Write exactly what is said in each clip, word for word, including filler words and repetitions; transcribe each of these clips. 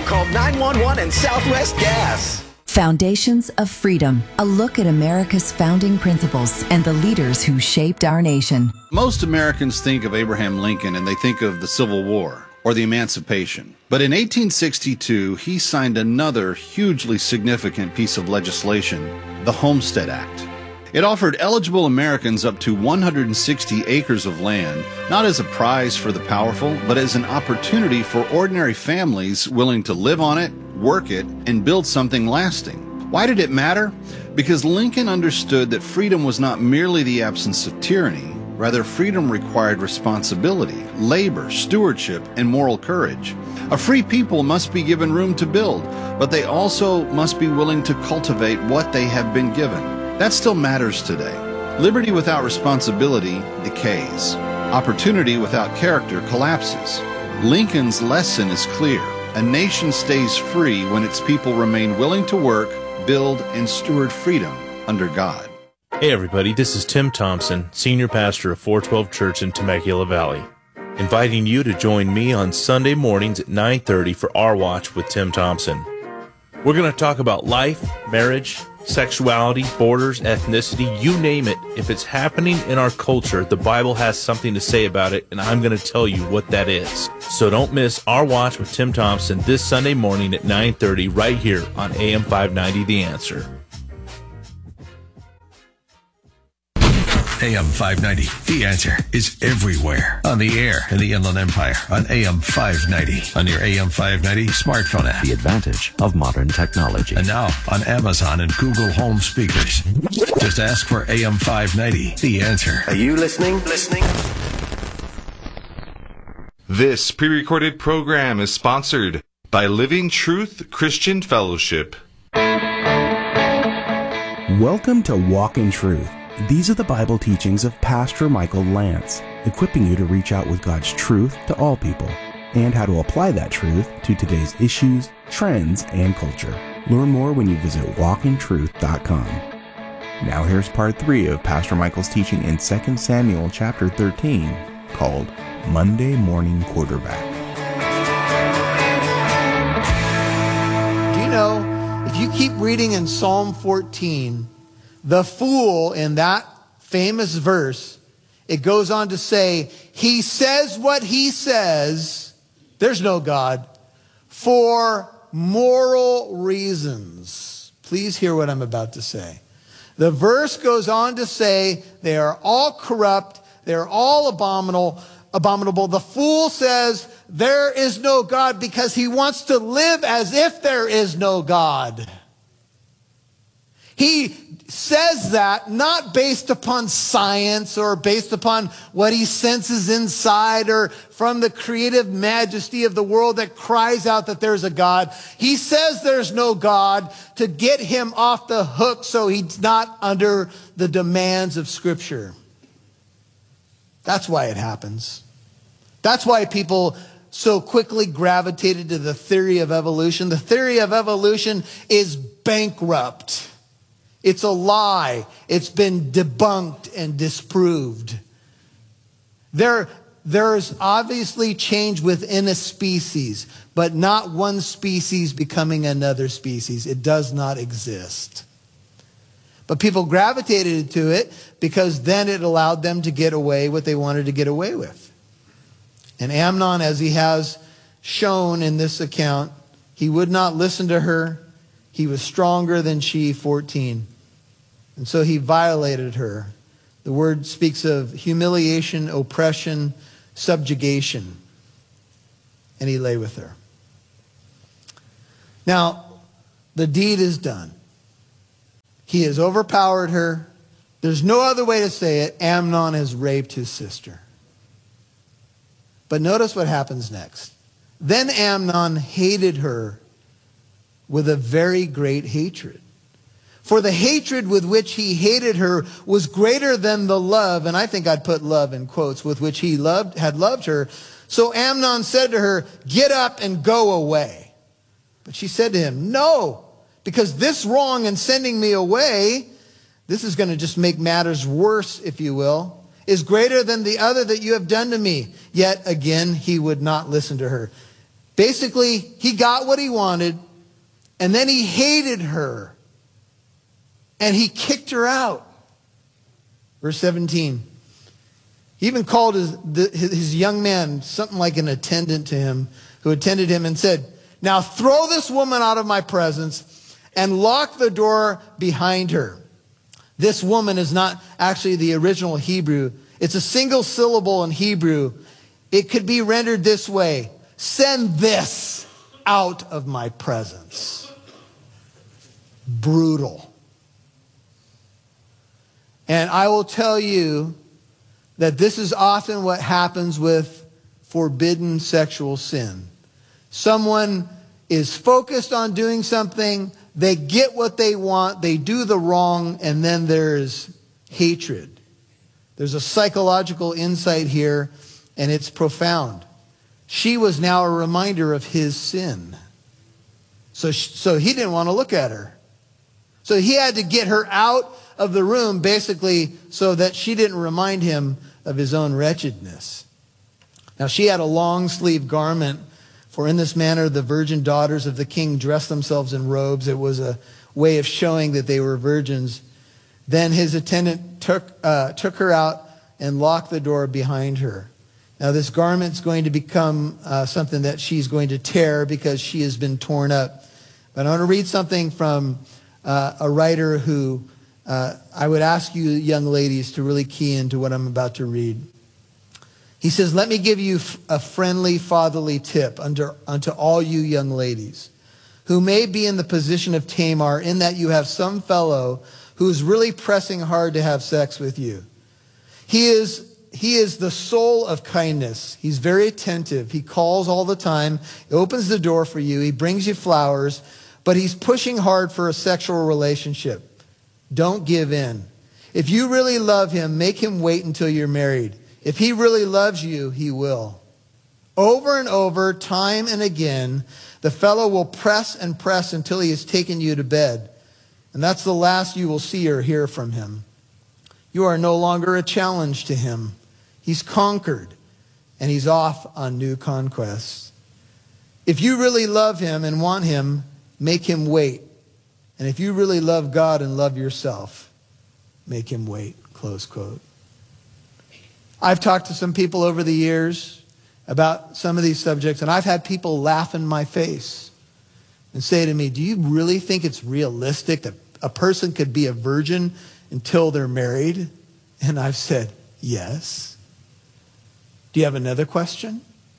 Call nine one one and Southwest Gas. Foundations of Freedom, a look at America's founding principles and the leaders who shaped our nation. Most Americans think of Abraham Lincoln and they think of the Civil War or the Emancipation. But in eighteen sixty-two, he signed another hugely significant piece of legislation, the Homestead Act. It offered eligible Americans up to one hundred sixty acres of land, not as a prize for the powerful, but as an opportunity for ordinary families willing to live on it, work it, and build something lasting. Why did it matter? Because Lincoln understood that freedom was not merely the absence of tyranny. Rather, freedom required responsibility, labor, stewardship, and moral courage. A free people must be given room to build, but they also must be willing to cultivate what they have been given. That still matters today. Liberty without responsibility decays. Opportunity without character collapses. Lincoln's lesson is clear. A nation stays free when its people remain willing to work, build, and steward freedom under God. Hey everybody, this is Tim Thompson, Senior Pastor of four twelve Church in Temecula Valley, inviting you to join me on Sunday mornings at nine thirty for Our Watch with Tim Thompson. We're going to talk about life, marriage, sexuality, borders, ethnicity, you name it. If it's happening in our culture, the Bible has something to say about it, and I'm going to tell you what that is. So don't miss Our Watch with Tim Thompson this Sunday morning at nine thirty right here on A M five ninety The Answer. A M five ninety, The Answer, is everywhere. On the air in the Inland Empire, on A M five ninety, on your A M five ninety smartphone app. The advantage of modern technology. And now on Amazon and Google Home speakers. Just ask for A M five ninety, The Answer. Are you listening? Listening? This pre-recorded program is sponsored by Living Truth Christian Fellowship. Welcome to Walk in Truth. These are the Bible teachings of Pastor Michael Lance, equipping you to reach out with God's truth to all people, and how to apply that truth to today's issues, trends, and culture. Learn more when you visit walk in truth dot com. Now here's part three of Pastor Michael's teaching in Second Samuel chapter thirteen, called Monday Morning Quarterback. Do you know, if you keep reading in Psalm fourteen, the fool in that famous verse, it goes on to say, he says what he says, there's no God, for moral reasons. Please hear what I'm about to say. The verse goes on to say, they are all corrupt, they're all abominable, abominable. The fool says, there is no God, because he wants to live as if there is no God. He says that not based upon science or based upon what he senses inside or from the creative majesty of the world that cries out that there's a God. He says there's no God to get him off the hook so he's not under the demands of Scripture. That's why it happens. That's why people so quickly gravitated to the theory of evolution. The theory of evolution is bankrupt. It's a lie. It's been debunked and disproved. There, there's obviously change within a species, but not one species becoming another species. It does not exist. But people gravitated to it because then it allowed them to get away what they wanted to get away with. And Amnon, as he has shown in this account, he would not listen to her. He was stronger than she, fourteen. And so he violated her. The word speaks of humiliation, oppression, subjugation. And he lay with her. Now, the deed is done. He has overpowered her. There's no other way to say it. Amnon has raped his sister. But notice what happens next. Then Amnon hated her with a very great hatred. For the hatred with which he hated her was greater than the love, and I think I'd put love in quotes, with which he loved, had loved her. So Amnon said to her, get up and go away. But she said to him, no, because this wrong in sending me away, this is going to just make matters worse, if you will, is greater than the other that you have done to me. Yet again, he would not listen to her. Basically, he got what he wanted, and then he hated her, and he kicked her out. Verse seventeen. He even called his, his young man, something like an attendant to him, who attended him, and said, now throw this woman out of my presence and lock the door behind her. This woman is not actually the original Hebrew. It's a single syllable in Hebrew. It could be rendered this way: send this out of my presence. Brutal. And I will tell you that this is often what happens with forbidden sexual sin. Someone is focused on doing something, they get what they want, they do the wrong, and then there's hatred. There's a psychological insight here, and it's profound. She was now a reminder of his sin. So, so he didn't want to look at her. So he had to get her out of the room, basically, so that she didn't remind him of his own wretchedness. Now, she had a long-sleeved garment, for in this manner the virgin daughters of the king dressed themselves in robes. It was a way of showing that they were virgins. Then his attendant took, uh, took her out and locked the door behind her. Now, this garment's going to become uh, something that she's going to tear because she has been torn up. But I want to read something from uh, a writer who uh, I would ask you young ladies to really key into what I'm about to read. He says, let me give you a friendly fatherly tip unto, unto all you young ladies who may be in the position of Tamar, in that you have some fellow who's really pressing hard to have sex with you. He is He is the soul of kindness. He's very attentive. He calls all the time. He opens the door for you. He brings you flowers, but he's pushing hard for a sexual relationship. Don't give in. If you really love him, make him wait until you're married. If he really loves you, he will. Over and over, time and again, the fellow will press and press until he has taken you to bed. And that's the last you will see or hear from him. You are no longer a challenge to him. He's conquered, and he's off on new conquests. If you really love him and want him, make him wait. And if you really love God and love yourself, make him wait, close quote. I've talked to some people over the years about some of these subjects, and I've had people laugh in my face and say to me, do you really think it's realistic that a person could be a virgin until they're married? And I've said, yes. Do you have another question?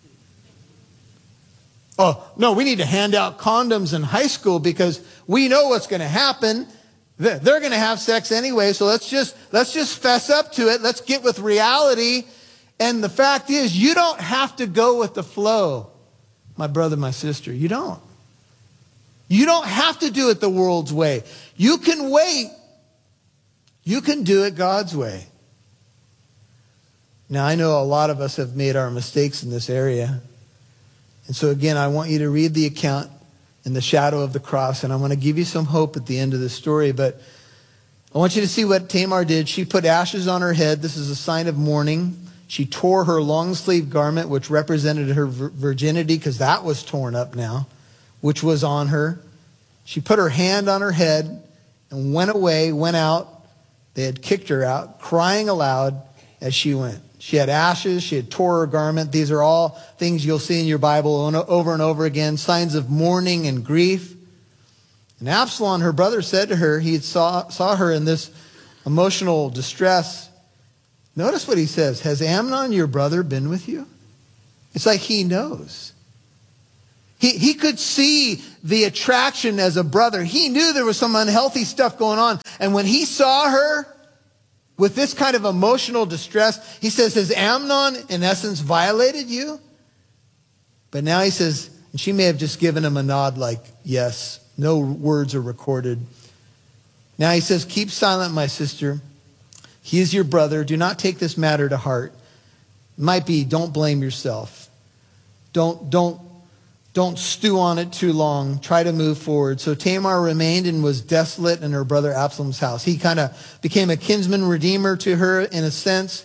Oh, no, we need to hand out condoms in high school because we know what's going to happen. They're going to have sex anyway, so let's just let's just fess up to it. Let's get with reality. And the fact is, you don't have to go with the flow, my brother, my sister. You don't. You don't have to do it the world's way. You can wait. You can do it God's way. Now, I know a lot of us have made our mistakes in this area. And so again, I want you to read the account in the shadow of the cross, and I want to give you some hope at the end of the story. But I want you to see what Tamar did. She put ashes on her head. This is a sign of mourning. She tore her long-sleeved garment, which represented her virginity, because that was torn up now, which was on her. She put her hand on her head and went away, went out. They had kicked her out, crying aloud as she went. She had ashes. She had tore her garment. These are all things you'll see in your Bible over and over again, signs of mourning and grief. And Absalom, her brother, said to her, he saw, saw her in this emotional distress. Notice what he says. Has Amnon, your brother, been with you? It's like he knows. He, he could see the attraction as a brother. He knew there was some unhealthy stuff going on. And when he saw her with this kind of emotional distress, he says, has Amnon, in essence, violated you? But now he says, and she may have just given him a nod like, yes, no words are recorded. Now he says, keep silent, my sister. He is your brother. Do not take this matter to heart. It might be, don't blame yourself. Don't, don't, don't stew on it too long. Try to move forward. So Tamar remained and was desolate in her brother Absalom's house. He kind of became a kinsman redeemer to her in a sense.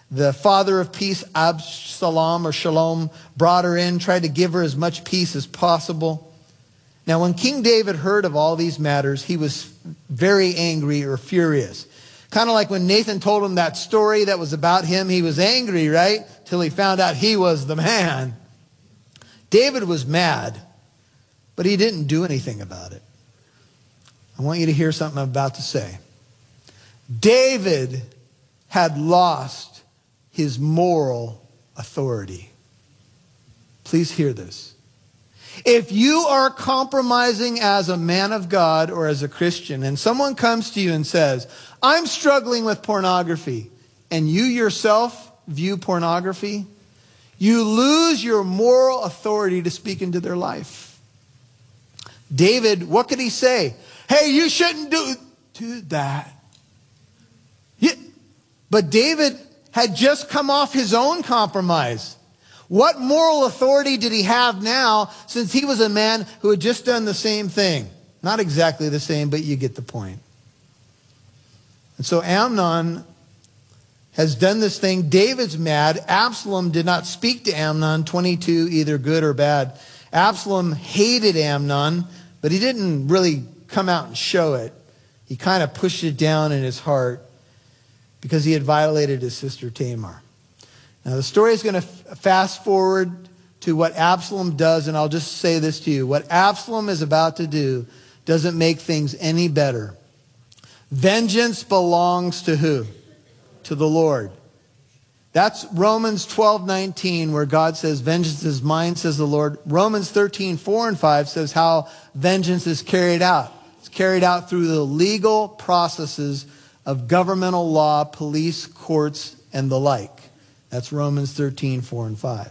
The father of peace, Absalom or Shalom, brought her in, tried to give her as much peace as possible. Now, when King David heard of all these matters, he was very angry or furious. Kind of like when Nathan told him that story that was about him, he was angry, right? Till he found out he was the man. David was mad, but he didn't do anything about it. I want you to hear something I'm about to say. David had lost his moral authority. Please hear this. If you are compromising as a man of God or as a Christian, and someone comes to you and says, I'm struggling with pornography, and you yourself view pornography, you lose your moral authority to speak into their life. David, what could he say? Hey, you shouldn't do, do that. Yeah. But David had just come off his own compromise. What moral authority did he have now, since he was a man who had just done the same thing? Not exactly the same, but you get the point. And so Amnon has done this thing. David's mad. Absalom did not speak to Amnon, twenty-two, either good or bad. Absalom hated Amnon, but he didn't really come out and show it. He kind of pushed it down in his heart because he had violated his sister Tamar. Now the story is going to fast forward to what Absalom does, and I'll just say this to you. What Absalom is about to do doesn't make things any better. Vengeance belongs to who? To the Lord. That's Romans twelve nineteen, where God says, vengeance is mine, says the Lord. Romans thirteen four and five says how vengeance is carried out. It's carried out through the legal processes of governmental law, police, courts, and the like. That's Romans thirteen four and five.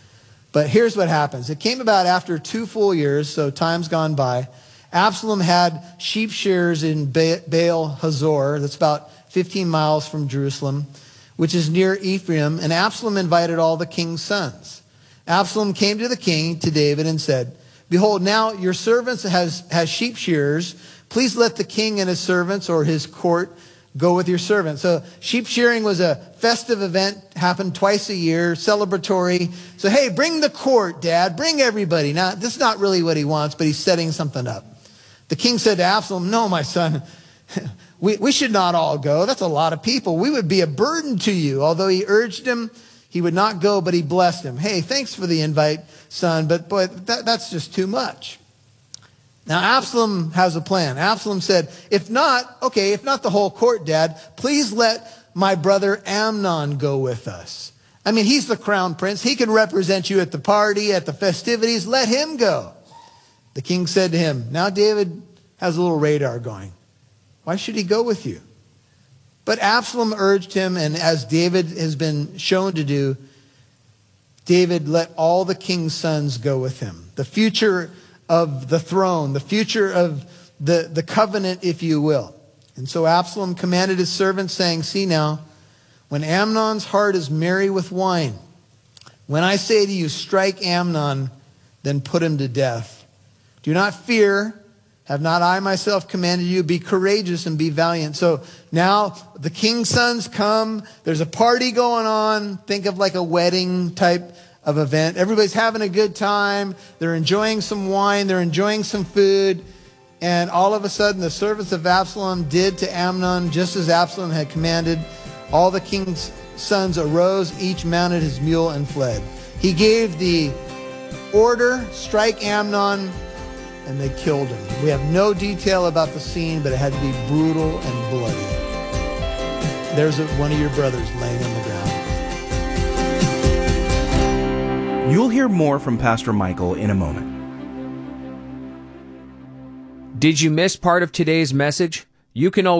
But here's what happens. It came about after two full years, so time's gone by. Absalom had sheep shearers in Baal Hazor. That's about fifteen miles from Jerusalem, which is near Ephraim. And Absalom invited all the king's sons. Absalom came to the king, to David, and said, behold, now your servants has, has sheep shearers. Please let the king and his servants or his court go with your servant. So sheep shearing was a festive event, happened twice a year, celebratory. So, hey, bring the court, Dad. Bring everybody. Now, this is not really what he wants, but he's setting something up. The king said to Absalom, no, my son, we, we should not all go. That's a lot of people. We would be a burden to you. Although he urged him, he would not go, but he blessed him. Hey, thanks for the invite, son, but boy, that, that's just too much. Now, Absalom has a plan. Absalom said, if not, okay, if not the whole court, Dad, please let my brother Amnon go with us. I mean, he's the crown prince. He can represent you at the party, at the festivities. Let him go. The king said to him, now David has a little radar going. Why should he go with you? But Absalom urged him, and as David has been shown to do, David let all the king's sons go with him. The future of the throne, the future of the, the covenant, if you will. And so Absalom commanded his servants, saying, see now, when Amnon's heart is merry with wine, when I say to you, strike Amnon, then put him to death. Do not fear. Have not I myself commanded you? Be courageous and be valiant. So now the king's sons come. There's a party going on. Think of like a wedding type of event. Everybody's having a good time. They're enjoying some wine. They're enjoying some food. And all of a sudden, the servants of Absalom did to Amnon just as Absalom had commanded. All the king's sons arose, each mounted his mule and fled. He gave the order, strike Amnon, and they killed him. We have no detail about the scene, but it had to be brutal and bloody. There's a, one of your brothers laying on the ground. You'll hear more from Pastor Michael in a moment. Did you miss part of today's message? You can always